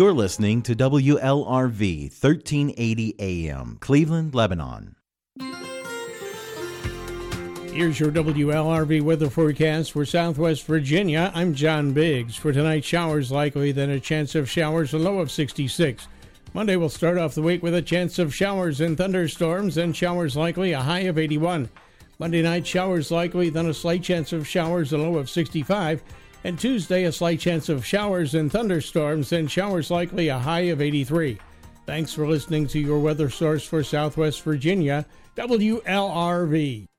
You're listening to WLRV 1380 AM, Cleveland, Lebanon. Here's your WLRV weather forecast for Southwest Virginia. I'm John Biggs. For tonight, showers likely, then a chance of showers, a low of 66. Monday will start off the week with a chance of showers and thunderstorms, and showers likely, a high of 81. Monday night, showers likely, then a slight chance of showers, a low of 65. And Tuesday, a slight chance of showers and thunderstorms, and showers likely, a high of 83. Thanks for listening to your weather source for Southwest Virginia, WLRV.